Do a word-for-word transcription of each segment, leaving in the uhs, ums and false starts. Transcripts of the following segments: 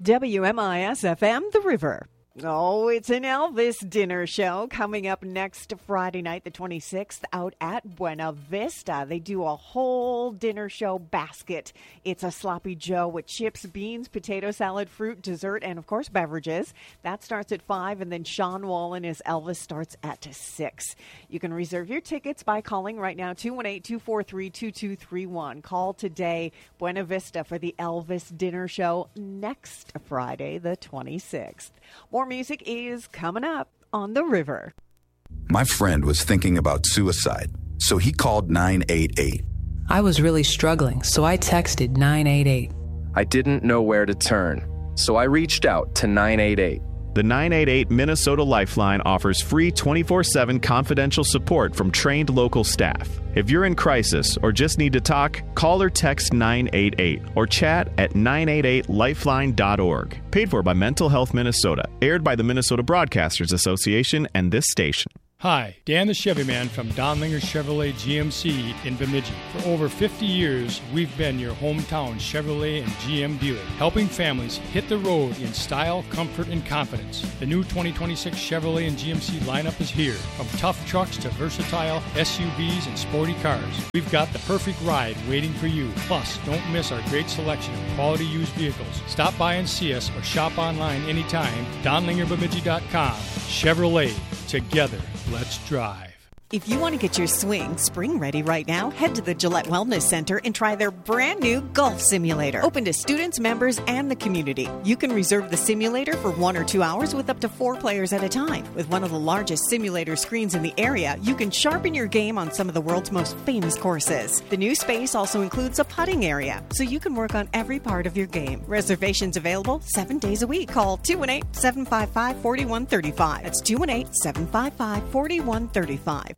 W M I S F M, The River. Oh, it's an Elvis dinner show coming up next Friday night, the twenty-sixth, out at Buena Vista. They do a whole dinner show basket. It's a sloppy Joe with chips, beans, potato salad, fruit, dessert, and, of course, beverages. That starts at five, and then Sean Wallen as Elvis starts at six. You can reserve your tickets by calling right now, two one eight, two four three, two two three one. Call today, Buena Vista, for the Elvis dinner show next Friday, the twenty-sixth. More music is coming up on The River. My friend was thinking about suicide, so he called nine eight eight. I was really struggling, so I texted nine eight eight. I didn't know where to turn, so I reached out to nine eight eight. The nine eight eight Minnesota Lifeline offers free twenty-four seven confidential support from trained local staff. If you're in crisis or just need to talk, call or text nine eight eight or chat at nine eight eight lifeline dot org. Paid for by Mental Health Minnesota. Aired by the Minnesota Broadcasters Association and this station. Hi, Dan the Chevy Man from Donlinger Chevrolet G M C in Bemidji. For over fifty years, we've been your hometown Chevrolet and G M dealer, helping families hit the road in style, comfort, and confidence. The new twenty twenty-six Chevrolet and G M C lineup is here. From tough trucks to versatile S U Vs and sporty cars, we've got the perfect ride waiting for you. Plus, don't miss our great selection of quality used vehicles. Stop by and see us or shop online anytime. Donlinger Bemidji dot com. Chevrolet. Together. Let's drive. If you want to get your swing spring ready right now, head to the Gillette Wellness Center and try their brand new golf simulator. Open to students, members, and the community. You can reserve the simulator for one or two hours with up to four players at a time. With one of the largest simulator screens in the area, you can sharpen your game on some of the world's most famous courses. The new space also includes a putting area, so you can work on every part of your game. Reservations available seven days a week. Call two one eight, seven five five, four one three five. That's two one eight, seven five five, four one three five.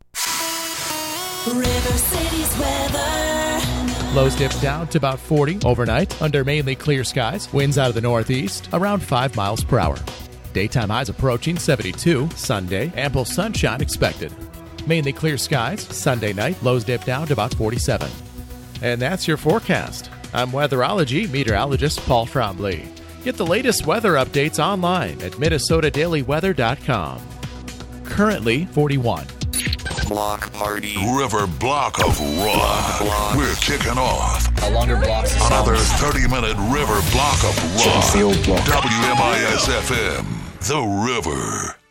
River City's weather. Lows dip down to about forty overnight under mainly clear skies. Winds out of the northeast around five miles per hour. Daytime highs approaching seventy-two. Sunday, ample sunshine expected. Mainly clear skies. Sunday night, lows dip down to about forty-seven. And that's your forecast. I'm weatherology meteorologist Paul Trombley. Get the latest weather updates online at Minnesota Daily Weather dot com. Currently forty-one. Block party. River block of rock. Block We're kicking off. A longer block. Another thirty-minute River block of rock. Block. W M I S F M. The River.